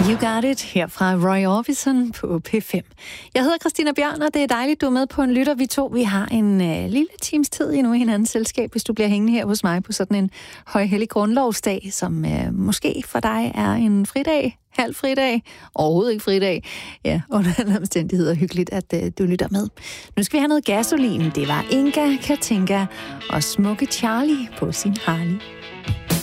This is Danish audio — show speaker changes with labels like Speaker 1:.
Speaker 1: You Got It her fra Roy Orbison på P5. Jeg hedder Christina Bjørn, og det er dejligt, du er med på en lytter. Vi har en lille times tid endnu i hinandens selskab, hvis du bliver hængende her hos mig på sådan en højhellig grundlovsdag, som måske for dig er en fridag, halv fridag, overhovedet ikke fridag. Ja, under alle omstændigheder hyggeligt, at du lytter med. Nu skal vi have noget gasolin. Det var Inga Katinka og smukke Charlie på sin Harley.